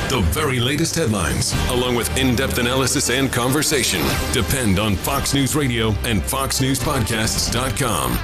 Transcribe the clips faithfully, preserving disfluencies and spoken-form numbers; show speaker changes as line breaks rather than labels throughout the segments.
The very latest headlines, along with in-depth analysis and conversation, depend on Fox News Radio and fox news podcasts dot com.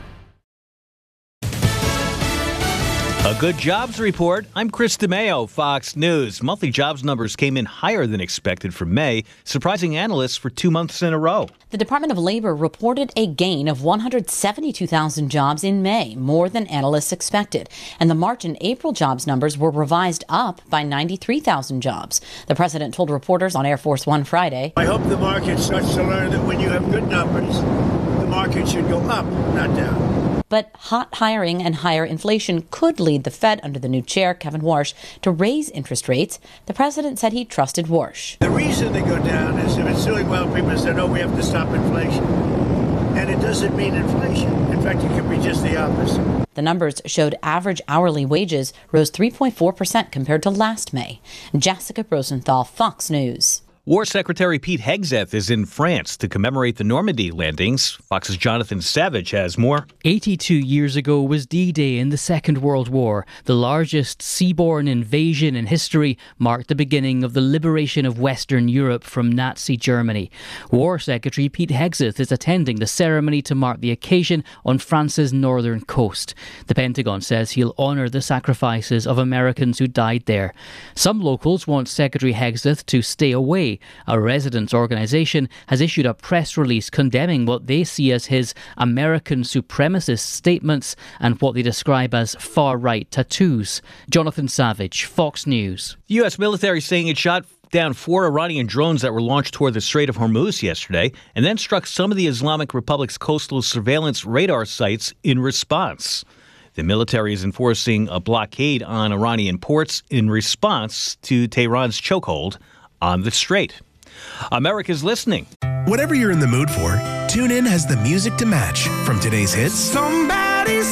A good jobs report. I'm Chris DeMeo, Fox News. Monthly jobs numbers came in higher than expected for May, surprising analysts for two months in a row.
The Department of Labor reported a gain of one hundred seventy-two thousand jobs in May, more than analysts expected. And the March and April jobs numbers were revised up by ninety-three thousand jobs. The president told reporters on Air Force One Friday,
I hope the market starts to learn that when you have good numbers, the market should go up, not down.
But hot hiring and higher inflation could lead the Fed under the new chair, Kevin Warsh, to raise interest rates. The president said he trusted Warsh.
The reason they go down is if it's doing well, people say, no, we have to stop inflation. And it doesn't mean inflation. In fact, it could be just the opposite.
The numbers showed average hourly wages rose three point four percent compared to last May. Jessica Rosenthal, Fox News.
War Secretary Pete Hegseth is in France to commemorate the Normandy landings. Fox's Jonathan Savage has more.
eighty-two years ago was D-Day in the Second World War. The largest seaborne invasion in history marked the beginning of the liberation of Western Europe from Nazi Germany. War Secretary Pete Hegseth is attending the ceremony to mark the occasion on France's northern coast. The Pentagon says he'll honour the sacrifices of Americans who died there. Some locals want Secretary Hegseth to stay away. A residents' organisation has issued a press release condemning what they see as his American supremacist statements and what they describe as far-right tattoos. Jonathan Savage, Fox News.
The U S military saying it shot down four Iranian drones that were launched toward the Strait of Hormuz yesterday and then struck some of the Islamic Republic's coastal surveillance radar sites in response. The military is enforcing a blockade on Iranian ports in response to Tehran's chokehold on the Strait. America's listening.
Whatever you're in the mood for, TuneIn has the music to match. From today's hits,
Somebody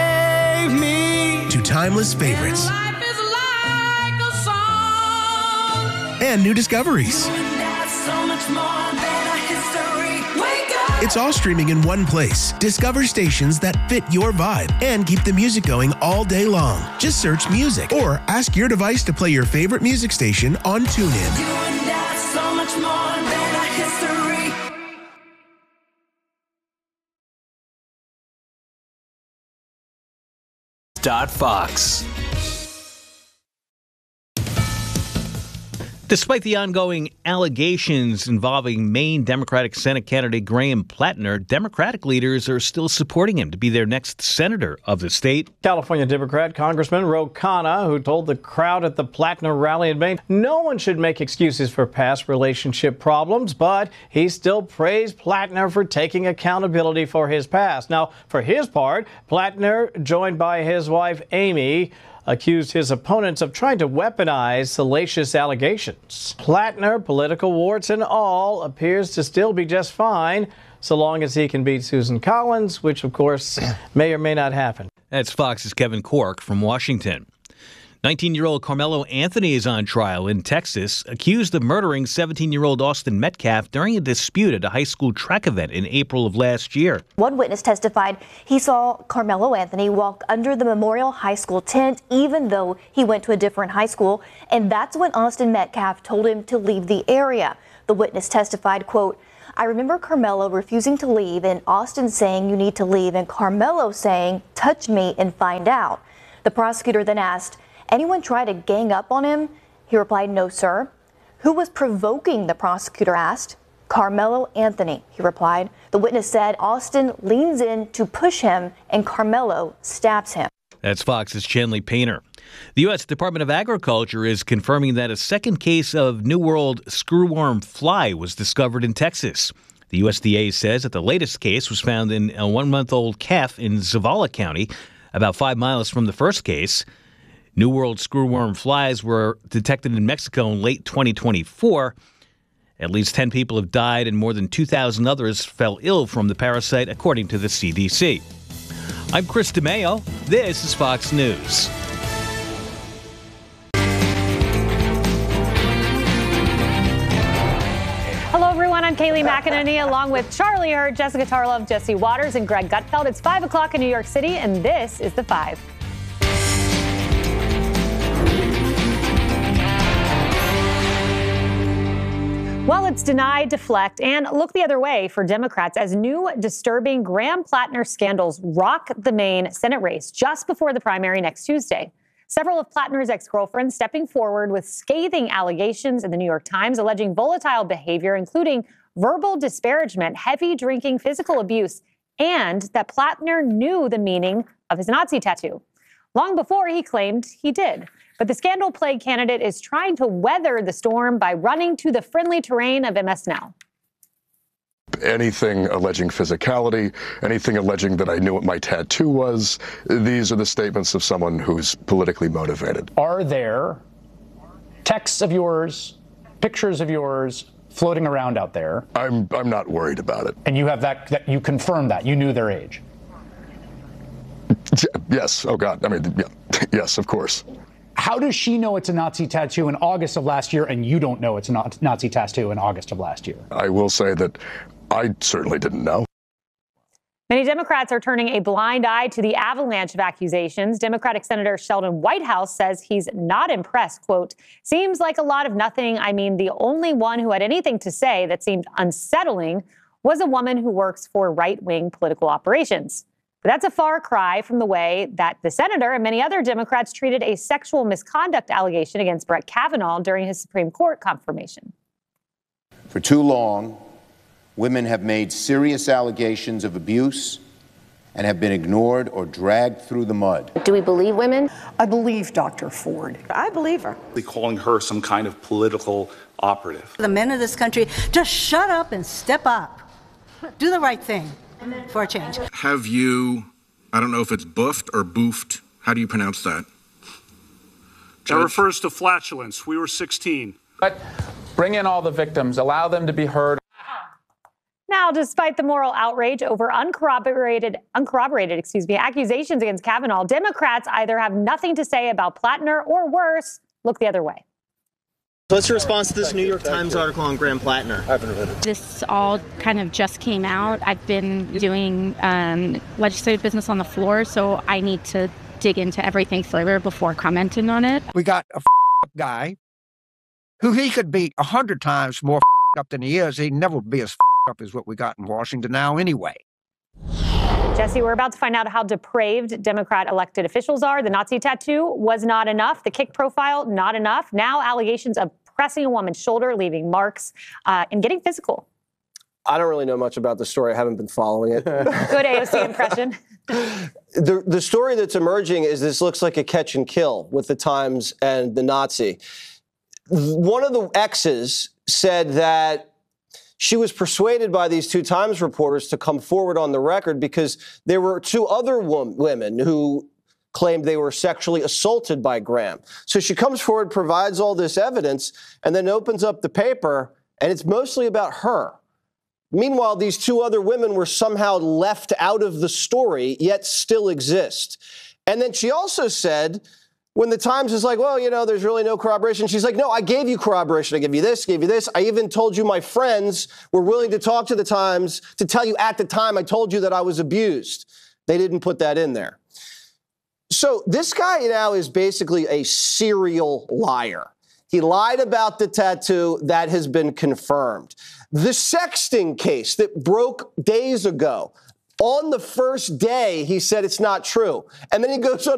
Save Me,
to timeless favorites,
and life is like a song,
and new discoveries.
and that's so much more than a history. Wake up!
It's all streaming in one place. Discover stations that fit your vibe and keep the music going all day long. Just search music or ask your device to play your favorite music station on TuneIn.
You and that's so much more than a history.
Dot Fox. Despite the ongoing allegations involving Maine Democratic Senate candidate Graham Plattner, Democratic leaders are still supporting him to be their next senator of the state.
California Democrat Congressman Ro Khanna, who told the crowd at the Plattner rally in Maine, no one should make excuses for past relationship problems, but he still praised Plattner for taking accountability for his past. Now, for his part, Plattner, joined by his wife Amy, accused his opponents of trying to weaponize salacious allegations. Plattner, political warts and all, appears to still be just fine, so long as he can beat Susan Collins, which, of course, may or may not happen.
That's Fox's Kevin Corke from Washington. nineteen-year-old Carmelo Anthony is on trial in Texas, accused of murdering seventeen-year-old Austin Metcalf during a dispute at a high school track event in April of last year.
One witness testified he saw Carmelo Anthony walk under the Memorial High School tent, even though he went to a different high school, and that's when Austin Metcalf told him to leave the area. The witness testified, quote, I remember Carmelo refusing to leave and Austin saying you need to leave and Carmelo saying touch me and find out. The prosecutor then asked, anyone try to gang up on him? He replied, no, sir. Who was provoking, the prosecutor asked. Carmelo Anthony, he replied. The witness said Austin leans in to push him and Carmelo stabs him.
That's Fox's Chandler Painter. The U S Department of Agriculture is confirming that a second case of New World screwworm fly was discovered in Texas. The U S D A says that the latest case was found in a one-month-old calf in Zavala County, about five miles from the first case. New World screwworm flies were detected in Mexico in late twenty twenty-four. At least ten people have died and more than two thousand others fell ill from the parasite, according to the C D C. I'm Chris DeMeo. This is Fox News.
Hello, everyone. I'm Kaylee McEnany, along with Charlie Hurd, Jessica Tarlov, Jesse Waters, and Greg Gutfeld. It's five o'clock in New York City, and this is The Five. Well, it's deny, deflect, and look the other way for Democrats as new disturbing Graham-Plattner scandals rock the main Senate race just before the primary next Tuesday. Several of Plattner's ex-girlfriends stepping forward with scathing allegations in the New York Times alleging volatile behavior, including verbal disparagement, heavy drinking, physical abuse, and that Plattner knew the meaning of his Nazi tattoo long before he claimed he did. But the scandal-plagued candidate is trying to weather the storm by running to the friendly terrain of M S Now.
Anything alleging physicality, anything alleging that I knew what my tattoo was, these are the statements of someone who's politically motivated.
Are there texts of yours, pictures of yours floating around out there?
I'm I'm not worried about it.
And you have that, that you confirm that, you knew their age?
Yes, oh God, I mean, yeah. Yes, of course.
How does she know it's a Nazi tattoo in August of last year and you don't know it's a Nazi tattoo in August of last year?
I will say that I certainly didn't know.
Many Democrats are turning a blind eye to the avalanche of accusations. Democratic Senator Sheldon Whitehouse says he's not impressed. Quote, seems like a lot of nothing. I mean, the only one who had anything to say that seemed unsettling was a woman who works for right-wing political operations. But that's a far cry from the way that the senator and many other Democrats treated a sexual misconduct allegation against Brett Kavanaugh during his Supreme Court confirmation.
For too long, women have made serious allegations of abuse and have been ignored or dragged through the mud.
Do we believe women?
I believe Doctor Ford. I believe her.
Calling her some kind of political operative.
The men of this country, just shut up and step up. Do the right thing for a change.
Have you, I don't know if it's buffed or boofed. How do you pronounce that?
That refers to flatulence. We were sixteen.
But bring in all the victims, allow them to be heard.
Now, despite the moral outrage over uncorroborated, uncorroborated, excuse me, accusations against Kavanaugh, Democrats either have nothing to say about Plattner or worse, look the other way.
What's your response to this New York Times article on Graham Plattner?
This all kind of just came out. I've been doing um, legislative business on the floor, so I need to dig into everything further before commenting on it.
We got a guy who he could be a hundred times more up than he is. He'd never be as up as what we got in Washington now anyway.
Jesse, we're about to find out how depraved Democrat elected officials are. The Nazi tattoo was not enough. The kick profile, not enough. Now allegations of pressing a woman's shoulder, leaving marks, uh, and getting physical.
I don't really know much about the story. I haven't been following it.
Good A O C impression.
The, the story that's emerging is this looks like a catch and kill with the Times and the Nazi. One of the exes said that she was persuaded by these two Times reporters to come forward on the record because there were two other wom- women who claimed they were sexually assaulted by Graham. So she comes forward, provides all this evidence, and then opens up the paper, and it's mostly about her. Meanwhile, these two other women were somehow left out of the story, yet still exist. And then she also said, when the Times is like, well, you know, there's really no corroboration, she's like, no, I gave you corroboration. I gave you this, gave you this. I even told you my friends were willing to talk to the Times to tell you at the time I told you that I was abused. They didn't put that in there. So this guy now is basically a serial liar. He lied about the tattoo. That has been confirmed. The sexting case that broke days ago, on the first day, he said it's not true. And then he goes on